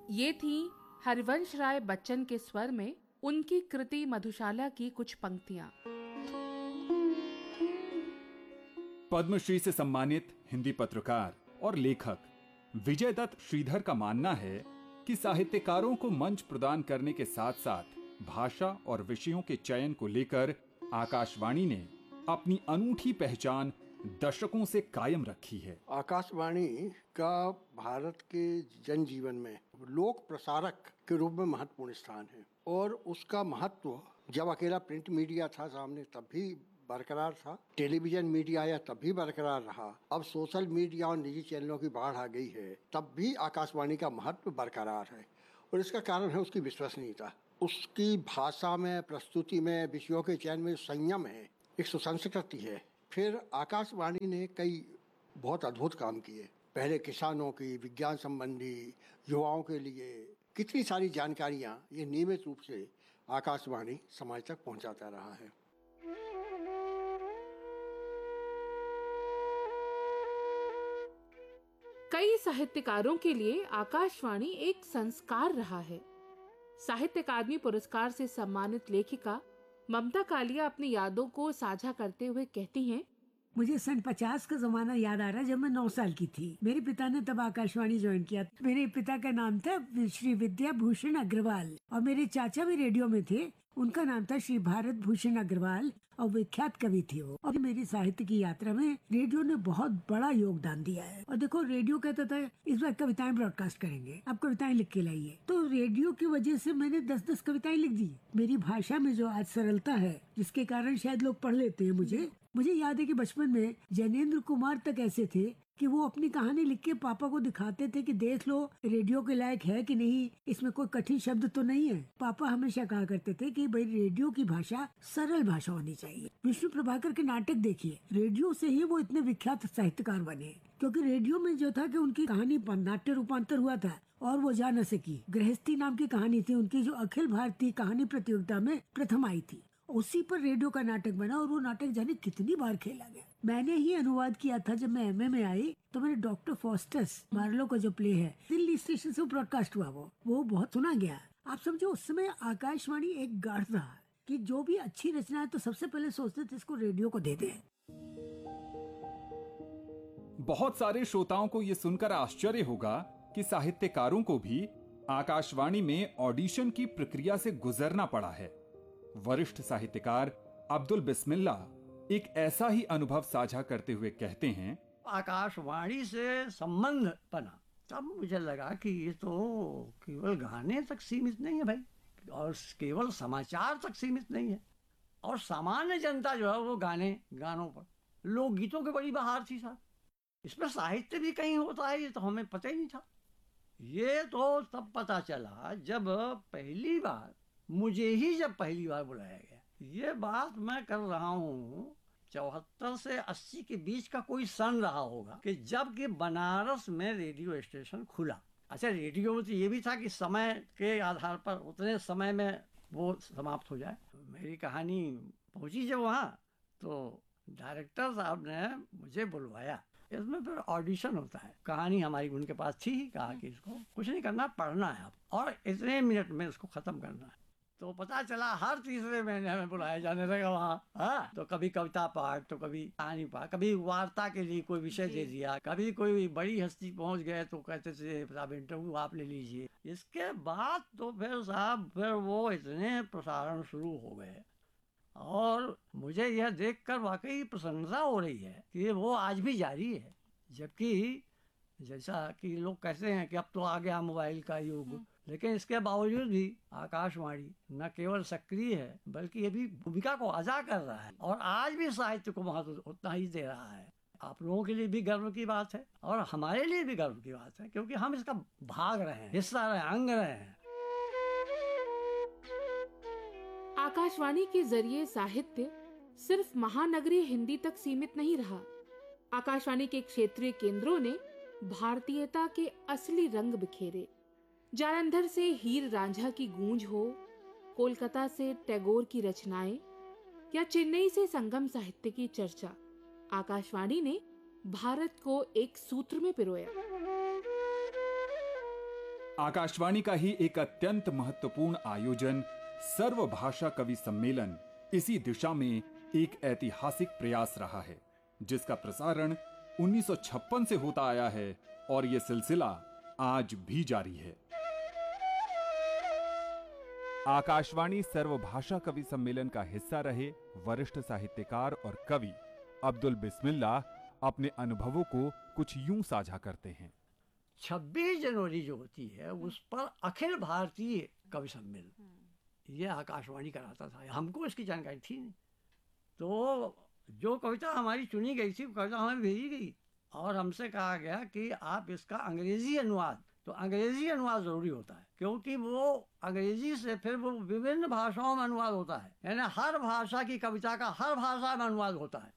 ये थी हरिवंश राय बच्चन के स्वर में उनकी कृति मधुशाला की कुछ पंक्तियां। पद्मश्री से सम्मानित हिंदी पत्रकार और लेखक विजय दत्त श्रीधर का मानना है कि साहित्यकारों को मंच प्रदान करने के साथ साथ भाषा और विषयों के चयन को लेकर आकाशवाणी ने अपनी अनूठी पहचान दशकों से कायम रखी है। आकाशवाणी का भारत के जनजीवन में लोक प्रसारक के रूप में महत्वपूर्ण स्थान है और उसका महत्व जब अकेला प्रिंट मीडिया था सामने तब भी बरकरार था, टेलीविजन मीडिया आया तब भी बरकरार रहा, अब सोशल मीडिया और निजी चैनलों की बाढ़ आ गई है तब भी आकाशवाणी का महत्व बरकरार है। और इसका कारण है उसकी विश्वसनीयता, उसकी भाषा में, प्रस्तुति में, विषयों के चयन में संयम है, एक सुसंस्कृति है। फिर आकाशवाणी ने कई बहुत अद्भुत काम किए। पहले किसानों की, विज्ञान संबंधी, युवाओं के लिए कितनी सारी जानकारियाँ ये नियमित रूप से आकाशवाणी समाज तक पहुँचाता रहा है। कई साहित्यकारों के लिए आकाशवाणी एक संस्कार रहा है। साहित्य अकादमी पुरस्कार से सम्मानित लेखिका ममता कालिया अपनी यादों को साझा करते हुए कहती हैं, मुझे सन 50 का जमाना याद आ रहा है जब मैं 9 साल की थी। मेरे पिता ने तब आकाशवाणी ज्वाइन किया। मेरे पिता का नाम था श्री विद्या भूषण अग्रवाल और मेरे चाचा भी रेडियो में थे, उनका नाम था श्री भारत भूषण अग्रवाल और विख्यात कवि थे वो। और मेरी साहित्य की यात्रा में रेडियो ने बहुत बड़ा योगदान दिया है। और देखो, रेडियो कहता था इस बार कविताएं ब्रॉडकास्ट करेंगे, आप कविताएं लिख के लाइए। तो रेडियो की वजह से मैंने 10-10 कविताएं लिख दी। मेरी भाषा में जो आज सरलता है जिसके कारण शायद लोग पढ़ लेते हैं। मुझे याद है कि बचपन में जैनेन्द्र कुमार तक ऐसे थे कि वो अपनी कहानी लिख के पापा को दिखाते थे कि देख लो रेडियो के लायक है कि नहीं, इसमें कोई कठिन शब्द तो नहीं है। पापा हमेशा कहा करते थे कि भाई रेडियो की भाषा सरल भाषा होनी चाहिए। विष्णु प्रभाकर के नाटक देखिए, रेडियो से ही वो इतने विख्यात साहित्यकार बने, क्योंकि रेडियो में जो था कि उनकी कहानी नाट्य रूपांतर हुआ था और वो जा न सकी। गृहस्थी नाम की कहानी थी उनकी, जो अखिल भारतीय कहानी प्रतियोगिता में प्रथम आई थी। उसी पर रेडियो का नाटक बना और वो नाटक जाने कितनी बार खेला गया। मैंने ही अनुवाद किया था। जब मैं एमए में आई तो मैंने डॉक्टर फॉस्टस मार्लो का जो प्ले है दिल्ली स्टेशन से ब्रॉडकास्ट हुआ, वो बहुत सुना गया। आप समझो उस समय आकाशवाणी एक गढ़ था कि जो भी अच्छी रचना है तो सबसे पहले सोचते थे इसको रेडियो को दे दें। बहुत सारे श्रोताओं को ये सुनकर आश्चर्य होगा कि साहित्यकारों को भी आकाशवाणी में ऑडिशन की प्रक्रिया से गुजरना पड़ा है। वरिष्ठ साहित्यकार अब्दुल बिस्मिल्ला एक ऐसा ही अनुभव साझा करते हुए कहते हैं, आकाशवाणी से संबंध बना तब मुझे लगा कि ये तो केवल गाने तक सीमित नहीं है भाई, और केवल समाचार तक सीमित नहीं है, और सामान्य जनता जो है वो गानों पर लोकगीतों की बड़ी बहार थी साहब। इसमें साहित्य भी कहीं होता है, ये तो हमें पता ही नहीं था। ये तो तब पता चला जब पहली बार बुलाया गया। ये बात मैं कर रहा हूँ 74 से 80 के बीच का कोई सन रहा होगा कि जबकि बनारस में रेडियो स्टेशन खुला। अच्छा, रेडियो में तो ये भी था कि समय के आधार पर उतने समय में वो समाप्त हो जाए। मेरी कहानी पहुंची जब वहाँ तो डायरेक्टर साहब ने मुझे बुलवाया। इसमें फिर ऑडिशन होता है। कहानी हमारी उनके पास थी, कहा कि इसको कुछ नहीं करना, पढ़ना है और इतने मिनट में इसको खत्म करना है। तो पता चला हर तीसरे महीने हमें बुलाया जाने लगा वहाँ। तो कभी कविता पाठ, तो कभी कहानी पाठ, कभी वार्ता के लिए कोई विषय दे दिया, कभी कोई बड़ी हस्ती पहुँच गए तो कहते थे साहब इंटरव्यू आप ले लीजिए। इसके बाद तो फिर वो इतने प्रसारण शुरू हो गए और मुझे यह देखकर वाकई प्रसन्नता हो रही है कि वो आज भी जारी है। जबकि जैसा कि लोग कहते हैं कि अब तो आ गया मोबाइल का युग, लेकिन इसके बावजूद भी आकाशवाणी न केवल सक्रिय है बल्कि ये भी भूमिका को अदा कर रहा है और आज भी साहित्य को महत्व उतना ही दे रहा है। आप लोगों के लिए भी गर्व की बात है और हमारे लिए भी गर्व की बात है, क्योंकि हम इसका भाग रहे हैं, हिस्सा रहे, अंग रहे हैं। आकाशवाणी के जरिए साहित्य सिर्फ महानगरीय हिंदी तक सीमित नहीं रहा। आकाशवाणी के क्षेत्रीय केंद्रों ने भारतीयता के असली रंग बिखेरे। जालंधर से हीर रांझा की गूंज हो, कोलकाता से टैगोर की रचनाएं या चेन्नई से संगम साहित्य की चर्चा, आकाशवाणी ने भारत को एक सूत्र में पिरोया। आकाशवाणी का ही एक अत्यंत महत्वपूर्ण आयोजन सर्वभाषा कवि सम्मेलन इसी दिशा में एक ऐतिहासिक प्रयास रहा है, जिसका प्रसारण 1956 से होता आया है और ये सिलसिला आज भी जारी है। आकाशवाणी सर्वभाषा कवि सम्मेलन का हिस्सा रहे वरिष्ठ साहित्यकार और कवि अब्दुल बिस्मिल्लाह अपने अनुभवों को कुछ यूं साझा करते हैं। 26 जनवरी जो होती है उस पर अखिल भारतीय कवि सम्मेलन ये आकाशवाणी कराता था, हमको इसकी जानकारी थी नहीं। तो जो कविता हमारी चुनी गई थी वो कविता हमें भेजी गई और हमसे कहा गया कि आप इसका अंग्रेजी अनुवाद, तो अंग्रेजी अनुवाद ज़रूरी होता है क्योंकि वो अंग्रेजी से फिर वो विभिन्न भाषाओं में अनुवाद होता है, यानी हर भाषा की कविता का हर भाषा में अनुवाद होता है।